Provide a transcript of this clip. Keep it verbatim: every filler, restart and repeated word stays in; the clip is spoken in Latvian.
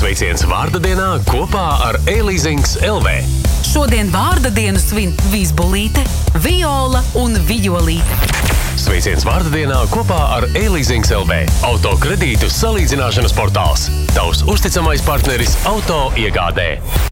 Sveiciens vārda dienā kopā ar e-leasings L V. Šodien vārda dienu svin Vizbulīte, Viola un Vijolīte. Sveiciens vārda dienā kopā ar e-leasings L V. Auto kredītu salīdzināšanas portāls. Tavs uzticamais partneris auto iegādē.